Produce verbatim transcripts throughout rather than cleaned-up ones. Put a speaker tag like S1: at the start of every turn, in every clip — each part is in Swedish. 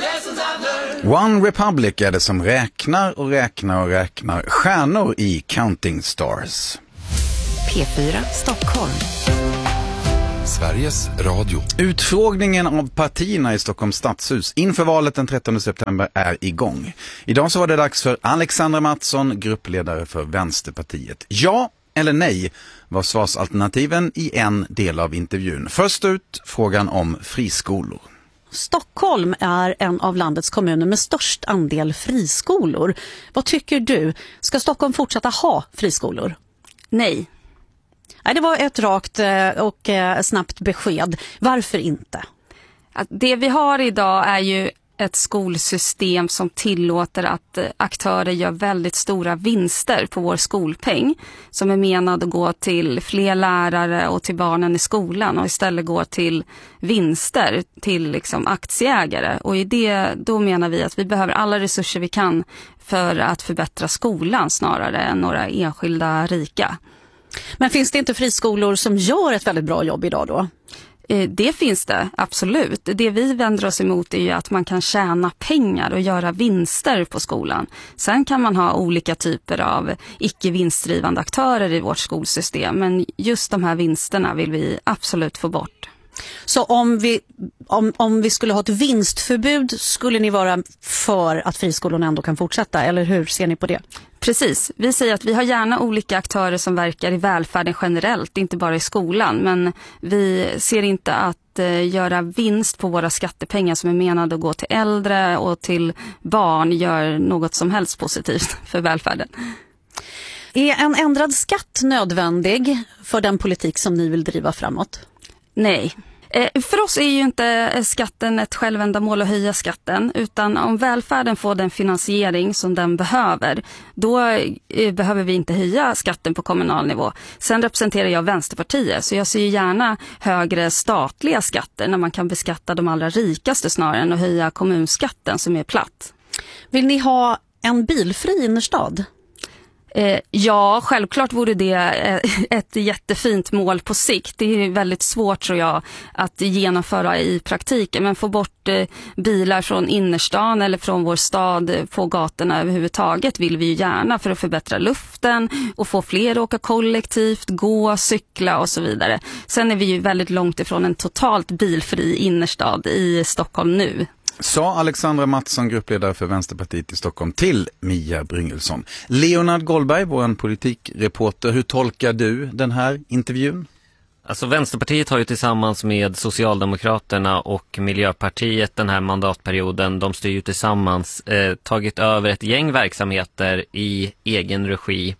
S1: One Republic är det som räknar och räknar och räknar stjärnor i Counting Stars.
S2: P fyra Stockholm.
S3: Sveriges Radio.
S1: Utfrågningen av partierna i Stockholms stadshus inför valet den trettonde september är igång. Idag så var det dags för Alexandra Mattsson, gruppledare för Vänsterpartiet. Ja eller nej var svarsalternativen i en del av intervjun. Först ut frågan om friskolor.
S4: Stockholm är en av landets kommuner med störst andel friskolor. Vad tycker du? Ska Stockholm fortsätta ha friskolor?
S5: Nej.
S4: Nej, det var ett rakt och snabbt besked. Varför inte?
S5: Det vi har idag är ju ett skolsystem som tillåter att aktörer gör väldigt stora vinster på vår skolpeng, som är menad att gå till fler lärare och till barnen i skolan, och istället går till vinster till liksom aktieägare. Och i det, då menar vi att vi behöver alla resurser vi kan för att förbättra skolan snarare än några enskilda rika.
S4: Men finns det inte friskolor som gör ett väldigt bra jobb idag då?
S5: Det finns det, absolut. Det vi vänder oss emot är ju att man kan tjäna pengar och göra vinster på skolan. Sen kan man ha olika typer av icke-vinstdrivande aktörer i vårt skolsystem, men just de här vinsterna vill vi absolut få bort.
S4: Så om vi, om, om vi skulle ha ett vinstförbud, skulle ni vara för att friskolorna ändå kan fortsätta, eller hur ser ni på det?
S5: Precis, vi säger att vi har gärna olika aktörer som verkar i välfärden generellt, inte bara i skolan, men vi ser inte att eh, göra vinst på våra skattepengar som är menade att gå till äldre och till barn gör något som helst positivt för välfärden.
S4: Är en ändrad skatt nödvändig för den politik som ni vill driva framåt?
S5: Nej. För oss är ju inte skatten ett självändamål att höja skatten, utan om välfärden får den finansiering som den behöver, då behöver vi inte höja skatten på kommunal nivå. Sen representerar jag Vänsterpartiet, så jag ser ju gärna högre statliga skatter när man kan beskatta de allra rikaste snarare än att höja kommunskatten som är platt.
S4: Vill ni ha en bilfri innerstad?
S5: Eh, ja, självklart vore det ett jättefint mål på sikt. Det är väldigt svårt, tror jag, att genomföra i praktiken. Men få bort eh, bilar från innerstan eller från vår stad på gatorna överhuvudtaget vill vi ju gärna, för att förbättra luften och få fler att åka kollektivt, gå, cykla och så vidare. Sen är vi ju väldigt långt ifrån en totalt bilfri innerstad i Stockholm nu.
S1: Sa Alexandra Mattsson, gruppledare för Vänsterpartiet i Stockholm, till Mia Bryngelsson. Leonard Goldberg, vår politikreporter, hur tolkar du den här intervjun?
S6: Alltså Vänsterpartiet har ju tillsammans med Socialdemokraterna och Miljöpartiet den här mandatperioden, de styr ju tillsammans, eh, tagit över ett gäng verksamheter i egen regi.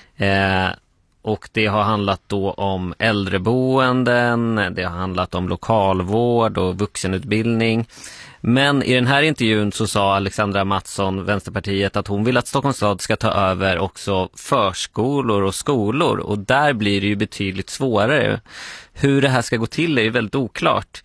S6: Eh, och det har handlat då om äldreboenden, det har handlat om lokalvård och vuxenutbildning. Men i den här intervjun så sa Alexandra Mattsson, Vänsterpartiet, att hon vill att Stockholms stad ska ta över också förskolor och skolor. Och där blir det ju betydligt svårare. Hur det här ska gå till är ju väldigt oklart.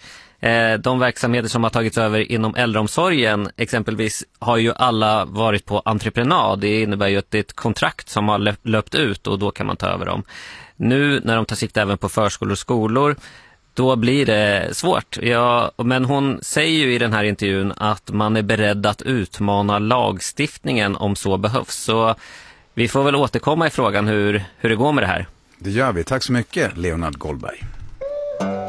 S6: De verksamheter som har tagits över inom äldreomsorgen exempelvis har ju alla varit på entreprenad. Det innebär ju att det är ett kontrakt som har löpt ut och då kan man ta över dem. Nu när de tar sikte även på förskolor och skolor, då blir det svårt. Ja, men hon säger ju i den här intervjun att man är beredd att utmana lagstiftningen om så behövs. Så vi får väl återkomma i frågan hur, hur det går med det här.
S1: Det gör vi. Tack så mycket, Leonard Goldberg.